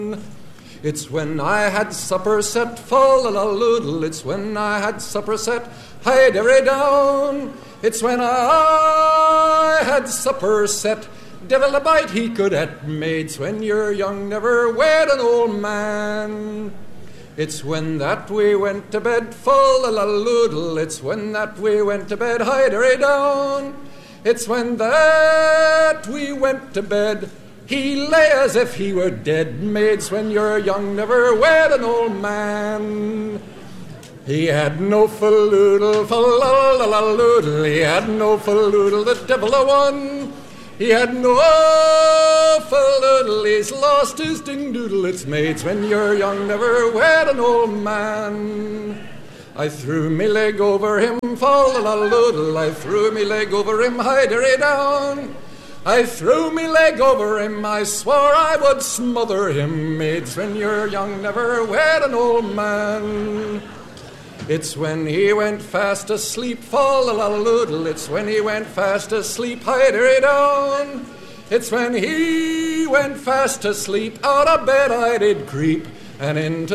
It's when I had supper set, fall-a-la-loodle. It's when I had supper set, hide-a-ray-down. It's when I had supper set, devil a bite he could at maids. When you're young, never wed an old man. It's when that we went to bed, fall-a-la-loodle. It's when that we went to bed, hide-a-ray-down. It's when that we went to bed, he lay as if he were dead. Maids, when you're young, never wed an old man. He had no falloodle, fa-la-la-la-loodle. He had no falloodle, the devil a one. He had no falloodle, he's lost his ding-doodle. It's maids, when you're young, never wed an old man. I threw me leg over him, fall-a-la-loodle. I threw me leg over him, hide-a-ray-down. I threw me leg over him, I swore I would smother him. Maids, when you're young, never wed an old man. It's when he went fast asleep, fall-a-la-loodle. It's when he went fast asleep, hide-a-ray-down. It's when he went fast asleep, out of bed I did creep, and into